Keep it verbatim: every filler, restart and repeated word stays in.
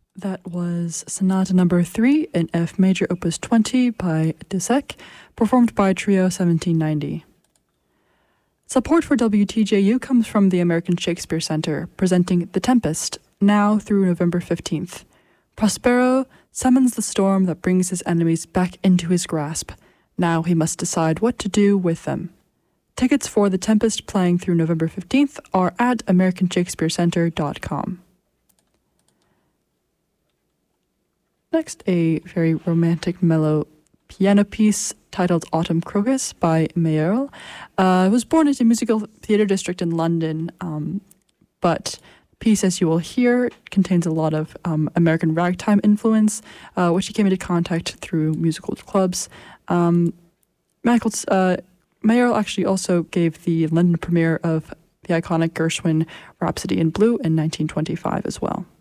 That was Sonata Number three in F Major Opus twenty by Dusek, performed by Trio seventeen ninety. Support for W T J U comes from the American Shakespeare Center, presenting The Tempest, now through November fifteenth. Prospero summons the storm that brings his enemies back into his grasp. Now he must decide what to do with them. Tickets for The Tempest playing through November fifteenth are at american shakespeare center dot com. Next, a very romantic, mellow piano piece titled Autumn Crocus by Mayerl. Uh, it was born at a musical theatre district in London, um, but the piece, as you will hear, contains a lot of um, American ragtime influence, uh, which he came into contact through musical clubs. Um, Michael, uh, Mayerl actually also gave the London premiere of the iconic Gershwin Rhapsody in Blue in nineteen twenty-five as well.